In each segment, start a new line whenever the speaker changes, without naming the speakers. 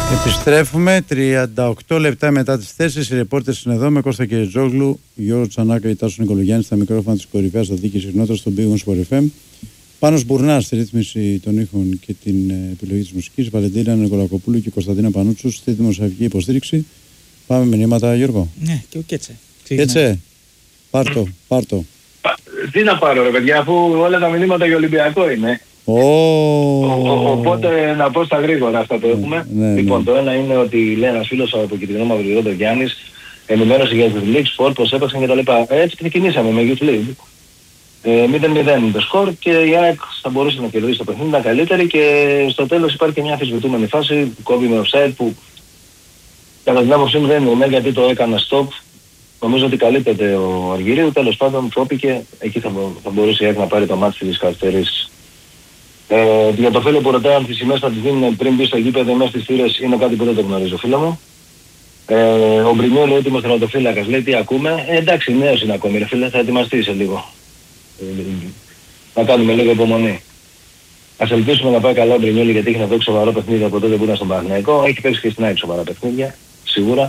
Επιστρέφουμε 38 λεπτά μετά τις 4. Οι ρεπόρτες είναι εδώ με Κώστα Κεριτζόγλου, Γιώργο Τσανάκα, Τάσο Νικολογιάννη στα μικρόφωνα της κορυφαίας οδικής συχνότητας στον Big Wings Sport FM. Πάνος Μπουρνάς στη ρύθμιση των ήχων και την επιλογή της μουσικής. Βαλεντίνα Νικολακοπούλου και Κωνσταντίνα Πανούτσου στη δημοσιογραφική υποστήριξη. Πάμε μηνύματα, Γιώργο.
Ναι, και ο Κέτσε.
Κέτσε, πάρτο.
Τι να πάρω ρε παιδιά, αφού όλα τα μηνύματα για Ολυμπιακό είναι. Οπότε να πω στα γρήγορα αυτά που έχουμε. Λοιπόν, το ένα είναι ότι λέει ένας φίλος από Κιτρινό Μαυριλό, Γιάννης, ενημέρωση για το League Sport, πως έπαιξαν και τα λοιπά. Έτσι ξεκινήσαμε με Youth League. 0-0 το σκορ και η ΑΕΚ θα μπορούσε να κερδίσει το παιχνίδι, να καλύτερη και στο τέλος υπάρχει και μια αμφισβητούμενη φάση που κόβει με offside που κατά την άποψή μου δεν είναι γιατί το έκανα stop. Νομίζω ότι καλύπτεται ο Αργυρίου, τέλος πάντων κόπηκε, εκεί θα μπορούσε η ΑΕΚ να πάρει το μάτι της καθυστερήσης. Για το φίλο που ρωτάει αν τις σημαίες θα τις δίνουν πριν μπει στο γήπεδο μέσα στις θύρες είναι κάτι που δεν το γνωρίζω φίλο μου. Ο Μπρινιόλ έτοιμος τερματοφύλακας λέει τι ακούμε. Εντάξει νέος είναι ακόμη ρε φίλε, θα ετοιμαστεί σε λίγο. Να κάνουμε λίγο υπομονή. Ας ελπίσουμε να πάει καλά ο Μπρινιόλ γιατί έχει να δώσει σοβαρό παιχνίδι από τότε που ήταν στον Παναθηναϊκό. Έχει παίξει και στην ΑΕΚ σοβαρά παιχνίδια, σίγουρα.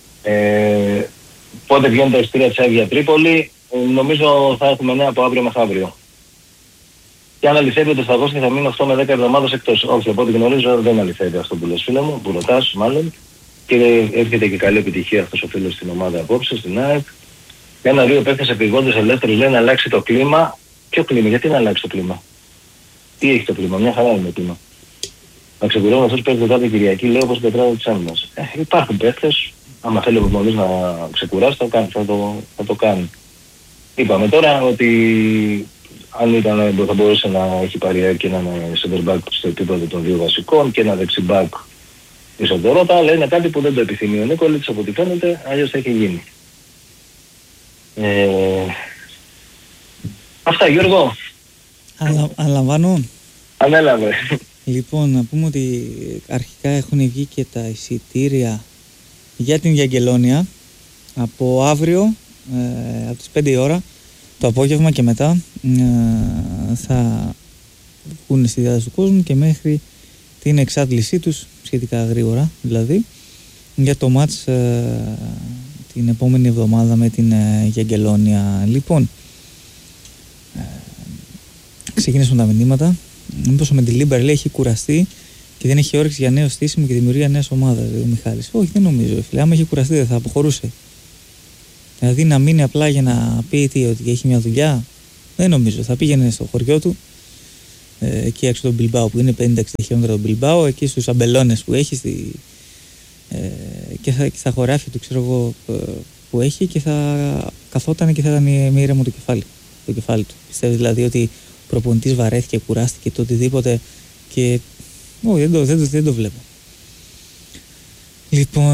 Πότε βγαίνουν τα εισιτήρια της ΑΕΚ για Τρίπολη, νομίζω θα έχουμε νέα από αύριο μεθαύριο. Και αν αληθεύει ότι στα Σταυρός θα μείνει 8 με 10 εβδομάδες εκτός. Όχι, από ό,τι γνωρίζω δεν αληθεύει αυτό που λες φίλε μου, που ρωτάς μάλλον. Και έρχεται και καλή επιτυχία αυτός ο φίλος στην ομάδα απόψε, στην ΑΕΚ. Ένα-δύο παίκτες επειγόντες ελεύθερους λέει να αλλάξει το κλίμα. Ποιο κλίμα, γιατί να αλλάξει το κλίμα. Τι έχει το κλίμα, μια χαρά είναι το κλίμα. Να ξεκουρώνουν αυτούς παίκτες κάθε Κυριακή, λέει όπως πετράδο της άμυνας. Υπάρχουν παίκτες, άμα θέλει ο προπονητής να ξεκουράσει θα το κάνει. Είπαμε τώρα ότι αν ήταν θα μπορούσε να έχει πάρει και έναν center back στο επίπεδο των δύο βασικών και ένα δεξί back ίσον το Ρώτα, αλλά είναι κάτι που δεν το επιθυμεί ο Νίκολιτς από ό,τι φαίνεται, αλλιώς θα έχει γίνει. Αυτά Γιώργο.
Αναλαμβάνω.
Ανέλαβε.
Λοιπόν, να πούμε ότι αρχικά έχουν βγει και τα εισιτήρια για την Γιαγγελόνια από αύριο, από τις 5 η ώρα το απόγευμα και μετά θα βγουν στη διάθεση του κόσμου και μέχρι την εξάντλησή τους σχετικά γρήγορα δηλαδή για το μάτς την επόμενη εβδομάδα με την Γιαγγελόνια. Λοιπόν, ξεκινήσουμε τα μηνύματα. Μήπως ο Μεντιλίμπαρ λέει έχει κουραστεί και δεν έχει όρεξη για νέο στήσιμο και δημιουργία νέας ομάδας, λέει ο Μιχάλης. Όχι, δεν νομίζω, φίλε. Άμα έχει κουραστεί δεν θα αποχωρούσε. Δηλαδή να μείνει απλά για να πει ότι έχει μια δουλειά, δεν νομίζω. Θα πήγαινε στο χωριό του, εκεί έξω τον Μπιλμπάο που είναι 50-60 χιλιόμετρα τον Μπιλμπάο, εκεί στους αμπελώνες που έχει και στα χωράφια του ξέρω εγώ που έχει και θα καθόταν και θα ήταν με ήρεμο το κεφάλι του. Πιστεύει δηλαδή ότι ο προπονητής βαρέθηκε, κουράστηκε το οτιδήποτε και όχι, δεν το βλέπω. Λοιπόν,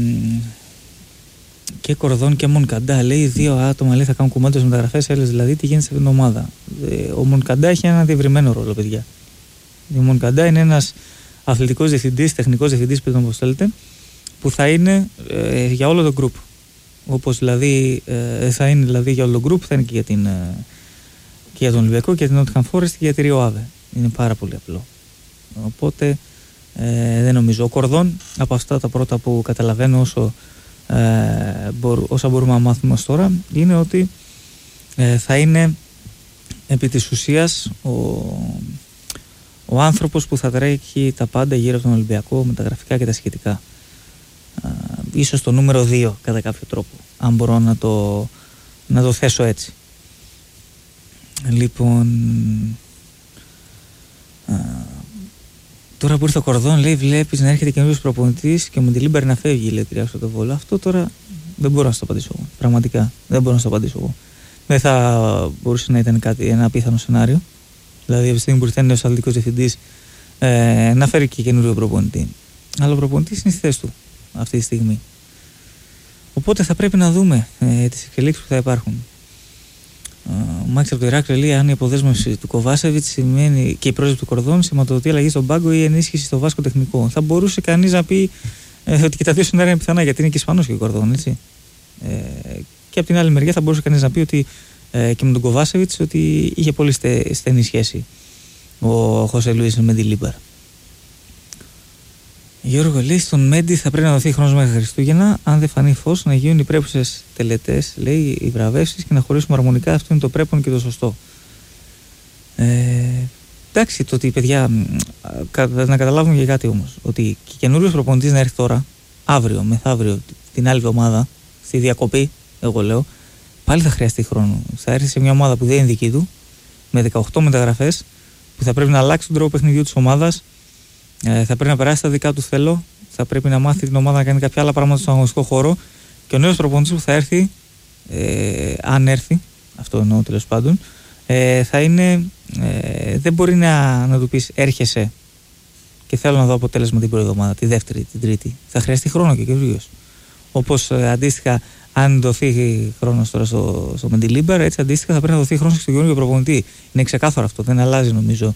και Κορδόν και Μονκαντά λέει 2 άτομα λέει θα κάνουν κουμάντες μεταγραφές, έλεγες δηλαδή τι γίνεται σε αυτήν την ομάδα. Ο Μονκαντά έχει ένα διευρυμένο ρόλο παιδιά. Ο Μονκαντά είναι ένας αθλητικός διευθυντής, τεχνικός διευθυντής πείτε όπως θέλετε, που θα είναι για όλο το group. Όπως δηλαδή θα είναι δηλαδή για όλο το group, θα είναι και για τον Ολυμπιακό και για την Nottingham Forest και για τη Rio Ave. Είναι πάρα πολύ απλό. Οπότε δεν νομίζω. Ο Κορδόν από αυτά τα πρώτα που καταλαβαίνω όσα μπορούμε να μάθουμε ως τώρα είναι ότι θα είναι επί της ουσίας ο άνθρωπος που θα τρέχει τα πάντα γύρω από τον Ολυμπιακό με τα γραφικά και τα σχετικά. Ίσως το νούμερο 2 κατά κάποιο τρόπο, αν μπορώ να το θέσω έτσι. Λοιπόν, τώρα που ήρθε ο Κορδόν λέει βλέπεις να έρχεται καινούριος προπονητής και ο Μεντιλίμπαρ να φεύγει λέει τριάξω το Βόλο. Αυτό τώρα δεν μπορώ να σου το απαντήσω εγώ. Πραγματικά δεν μπορώ να σου το απαντήσω εγώ. Δεν θα μπορούσε να ήταν ένα απίθανο σενάριο. Δηλαδή από τη στιγμή που ήρθε ένας αθλητικός διευθυντής να φέρει και καινούριο προπονητή. Αλλά ο προπονητής είναι στη θέση του αυτή τη στιγμή. Οπότε θα πρέπει να δούμε τις εξελίξεις που θα υπάρχουν. Ο Μάκης από το Ηράκλειο λέει αν η αποδέσμευση του Κοβάσεβιτς σημαίνει και η πρόσληψη του Κορδόν σηματοδοτεί αλλαγή στον πάγκο ή ενίσχυση στο Βάσκο τεχνικό. Θα μπορούσε κανείς να πει ότι και τα δύο σενάρια είναι πιθανά γιατί είναι και Ισπανός και ο Κορδόν, έτσι. Και από την άλλη μεριά θα μπορούσε κανείς να πει ότι και με τον Κοβάσεβιτς ότι είχε πολύ στενή σχέση ο Χωσέ Λουίς Μεντιλίμπαρ. Γιώργο, λέει στον Μέντι θα πρέπει να δοθεί χρόνος μέχρι Χριστούγεννα. Αν δεν φανεί φως, να γίνουν οι πρέπουσες τελετές, λέει, οι βραβεύσεις και να χωρίσουμε αρμονικά. Αυτό είναι το πρέπον και το σωστό. Εντάξει, το ότι παιδιά, να καταλάβουμε και κάτι όμως. Ότι και καινούριος προπονητής να έρθει τώρα, αύριο, μεθαύριο, την άλλη εβδομάδα, στη διακοπή, εγώ λέω, πάλι θα χρειαστεί χρόνο. Θα έρθει σε μια ομάδα που δεν είναι δική του, με 18 μεταγραφές, που θα πρέπει να αλλάξει τον τρόπο παιχνιδιού της ομάδας, θα πρέπει να περάσει τα δικά του θέλω, θα πρέπει να μάθει την ομάδα να κάνει κάποια άλλα πράγματα στον αγωνιστικό χώρο. Και ο νέος προπονητής που θα έρθει, αν έρθει, αυτό εννοώ τέλος πάντων, θα είναι, δεν μπορεί να του πεις έρχεσαι και θέλω να δω αποτέλεσμα την πρώτη εβδομάδα, τη δεύτερη, την τρίτη. Θα χρειαστεί χρόνο και καινούριος. Όπως αντίστοιχα, αν δοθεί χρόνος τώρα στο Μεντιλίμπαρ, έτσι αντίστοιχα θα πρέπει να δοθεί χρόνος και στο καινούργιο προπονητή. Είναι ξεκάθαρο αυτό, δεν αλλάζει νομίζω.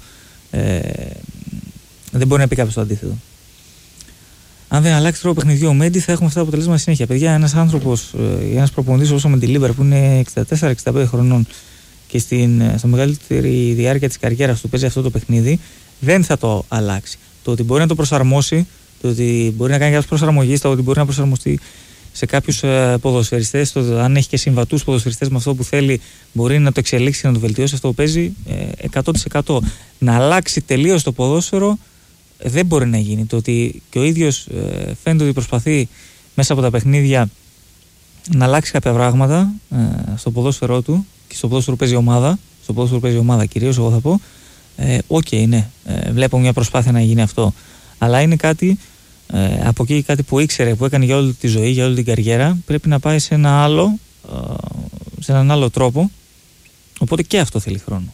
Δεν μπορεί να πει κάποιος το αντίθετο. Αν δεν αλλάξει τρόπο παιχνιδιού ο Μέντι, θα έχουμε αυτά τα αποτελέσματα συνέχεια. Παιδιά, ένας άνθρωπος, ένας προπονητής όπως ο Μεντιλίμπαρ που είναι 64-65 χρονών και στο μεγαλύτερη διάρκεια της καριέρας του παίζει αυτό το παιχνίδι, δεν θα το αλλάξει. Το ότι μπορεί να το προσαρμόσει, το ότι μπορεί να κάνει κάποιες προσαρμογές, το ότι μπορεί να προσαρμοστεί σε κάποιους ποδοσφαιριστές, το αν έχει και συμβατούς ποδοσφαιριστές με αυτό που θέλει, μπορεί να το εξελίξει και να το βελτιώσει. Αυτό που παίζει 100%. Να αλλάξει τελείως το ποδόσφαιρο δεν μπορεί να γίνει. Το ότι και ο ίδιος φαίνεται ότι προσπαθεί μέσα από τα παιχνίδια να αλλάξει κάποια πράγματα στο ποδόσφαιρό του και στο ποδόσφαιρο παίζει ομάδα. Στο ποδόσφαιρο παίζει ομάδα κυρίως, εγώ θα πω. Ναι, βλέπω μια προσπάθεια να γίνει αυτό. Αλλά είναι κάτι από εκεί, κάτι που ήξερε, που έκανε για όλη τη ζωή, για όλη την καριέρα, πρέπει να πάει σε έναν άλλο τρόπο. Οπότε και αυτό θέλει χρόνο.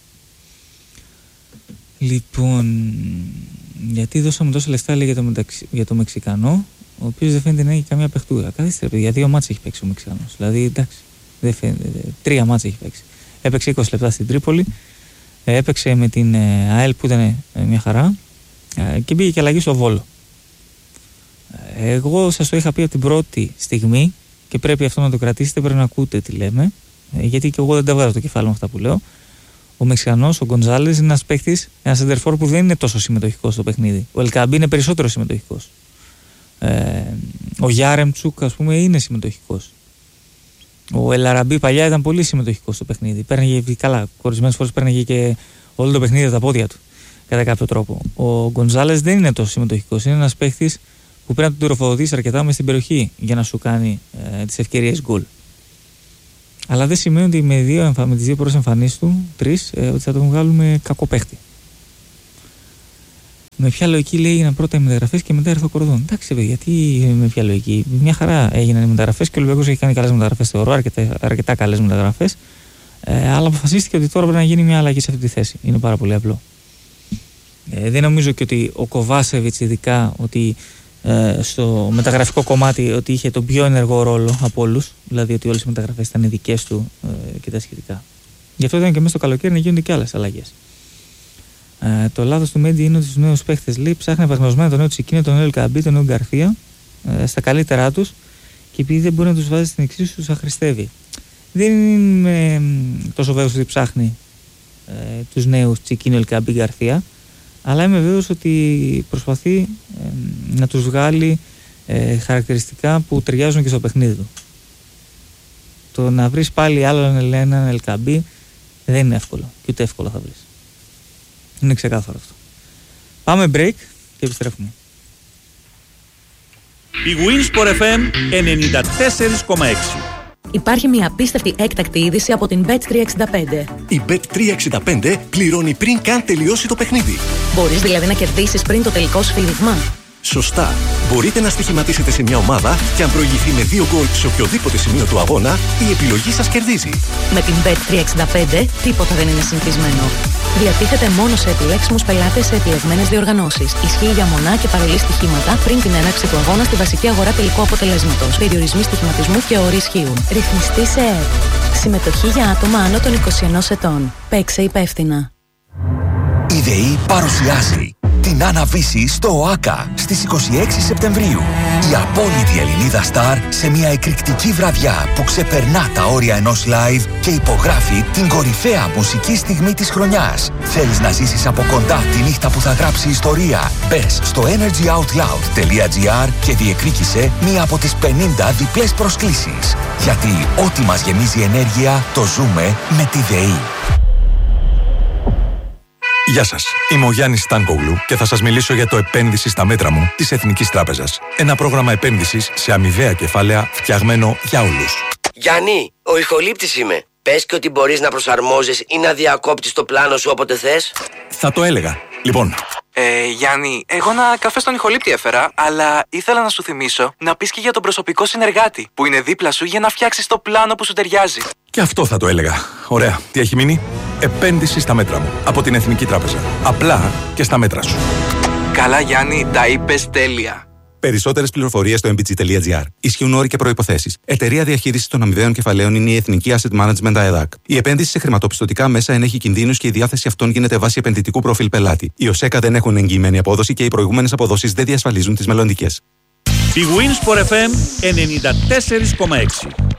Λοιπόν, γιατί δώσαμε τόσα λεφτά, λέει, για το Μεξικανό, ο οποίος δεν φαίνεται να έχει καμία παιχτούρα. Καθίστε, παιδιά, 2 μάτς έχει παίξει ο Μεξικανός. Δηλαδή, εντάξει, δεν φαίνεται, 3 μάτς έχει παίξει. Έπαιξε 20 λεπτά στην Τρίπολη, έπαιξε με την ΑΕΛ που ήταν μια χαρά και πήγε και αλλαγή στο Βόλο. Εγώ σας το είχα πει από την πρώτη στιγμή και πρέπει αυτό να το κρατήσετε, πρέπει να ακούτε τι λέμε, γιατί και εγώ δεν τα βγάζω το κεφάλι με αυτά που λέω. Ο Μεξικανός, ο Γκοντζάλες, είναι ένας παίχτης, ένας σεντερφόρ που δεν είναι τόσο συμμετοχικός στο παιχνίδι. Ο Ελκαμπή είναι περισσότερο συμμετοχικός. Ο Γιάρεμτσουκ, ας πούμε, είναι συμμετοχικός. Ο Ελαραμπή παλιά ήταν πολύ συμμετοχικός στο παιχνίδι. Παίρναγε καλά, ορισμένες φορές παίρναγε και όλο το παιχνίδι από τα πόδια του, κατά κάποιο τρόπο. Ο Γκοντζάλες δεν είναι τόσο συμμετοχικός. Είναι ένας παίχτης που πρέπει να τον τροφοδοτήσει αρκετά μες στην περιοχή για να σου κάνει τις ευκαιρίες γκολ. Αλλά δεν σημαίνει ότι με τις 2 πρώτες εμφανίσεις του, 3, ότι θα τον βγάλουμε κακό παίχτη. Με ποια λογική, λέει, έγιναν πρώτα οι μεταγραφές και μετά ήρθε ο Κορδόν. Εντάξει, παιδιά, γιατί με ποια λογική. Μια χαρά έγιναν οι μεταγραφές και ο Ολυμπιακός έχει κάνει καλές μεταγραφές, θεωρώ, αρκετά καλές μεταγραφές. Αλλά αποφασίστηκε ότι τώρα πρέπει να γίνει μια αλλαγή σε αυτή τη θέση. Είναι πάρα πολύ απλό. Δεν νομίζω και ότι ο Κοβάσεβιτς, ειδικά, ότι στο μεταγραφικό κομμάτι, ότι είχε τον πιο ενεργό ρόλο από όλους, δηλαδή ότι όλες οι μεταγραφές ήταν οι δικές του και τα σχετικά. Γι' αυτό ήταν και μέσα στο καλοκαίρι να γίνονται και άλλες αλλαγές. Το λάθος του Μέντι είναι ότι στους νέους παίχτες, λέει, ψάχνει επαγνωσμένα τον νέο Τσικίνιο, τον νέο Ελκαμπή, τον νέο Γκαρθία στα καλύτερά τους και επειδή δεν μπορεί να τους βάζει στην εξίσου, τους αχρηστεύει. Δεν είμαι τόσο βέβαιος ότι ψάχνει τους νέους Τσικίνιο, Ελκαμπή, Γκαρθία, αλλά είμαι βέβαιος ότι προσπαθεί να τους βγάλει χαρακτηριστικά που ταιριάζουν και στο παιχνίδι του. Το να βρεις πάλι άλλον έναν Ελκαμπή δεν είναι εύκολο και ούτε εύκολο θα βρεις. Είναι ξεκάθαρο αυτό. Πάμε break και επιστρέφουμε.
Η Winsport FM 94,6.
Υπάρχει μια απίστευτη έκτακτη είδηση από την Bet365.
Η Bet365 πληρώνει πριν καν τελειώσει το παιχνίδι.
Μπορείς δηλαδή να κερδίσεις πριν το τελικό σφύριγμα.
Σωστά. Μπορείτε να στοιχηματίσετε σε μια ομάδα και αν προηγηθεί με 2 γκολ σε οποιοδήποτε σημείο του αγώνα, η επιλογή σας κερδίζει.
Με την Bet365 τίποτα δεν είναι συνηθισμένο. Διατίθεται μόνο σε επιλέξιμους πελάτες σε επιλεγμένες διοργανώσεις. Ισχύει για μονά και παρολί στοιχήματα πριν την έναρξη του αγώνα στη βασική αγορά τελικού αποτελέσματος. Περιορισμοί στοιχηματισμού και όροι ισχύουν. Ρυθμιστή σε ΕΕ. Συμμετοχή για άτομα άνω των 21 ετών. Παίξε υπεύθυνα.
Η ΔΕΗ παρουσιάζει
την Άννα Βύση στο ΟΑΚΑ στις 26 Σεπτεμβρίου. Η απόλυτη Ελληνίδα Σταρ σε μια εκρηκτική βραδιά που ξεπερνά τα όρια ενός live και υπογράφει την κορυφαία μουσική στιγμή της χρονιάς. Θέλεις να ζήσεις από κοντά τη νύχτα που θα γράψει ιστορία? Μπες στο energyoutloud.gr και διεκδίκησε μία από τις 50 διπλές προσκλήσεις. Γιατί ό,τι μας γεμίζει ενέργεια το ζούμε με τη ΔΕΗ.
Γεια σας, είμαι ο Γιάννης Στάνκογλου και θα σας μιλήσω για το επένδυση στα μέτρα μου της Εθνικής Τράπεζας. Ένα πρόγραμμα επένδυσης σε αμοιβαία κεφάλαια φτιαγμένο για όλους.
Γιάννη, ο ηχολήπτης είμαι. Πες και ότι μπορείς να προσαρμόζεις ή να διακόπτεις το πλάνο σου όποτε θες.
Θα το έλεγα. Λοιπόν.
Γιάννη, εγώ ένα καφέ στον ηχολήπτη έφερα, αλλά ήθελα να σου θυμίσω να πεις και για τον προσωπικό συνεργάτη που είναι δίπλα σου για να φτιάξεις το πλάνο που σου ταιριάζει.
Και αυτό θα το έλεγα. Ωραία. Τι έχει μείνει? Επένδυση στα μέτρα μου. Από την Εθνική Τράπεζα. Απλά και στα μέτρα σου.
Καλά, Γιάννη, τα είπες τέλεια.
Περισσότερες πληροφορίες στο mbg.gr. Ισχύουν όροι και προϋποθέσεις. Εταιρεία διαχείρισης των αμοιβαίων κεφαλαίων είναι η Εθνική Asset Management ΑΕΔΑΚ. Η επένδυση σε χρηματοπιστωτικά μέσα ενέχει κινδύνους και η διάθεση αυτών γίνεται βάσει επενδυτικού προφίλ πελάτη. Οι ΟΣΕΚΑ δεν έχουν εγγυημένη απόδοση και οι προηγούμενες αποδόσεις δεν διασφαλίζουν τις μελλοντικές.
Η Wins for FM 94,6.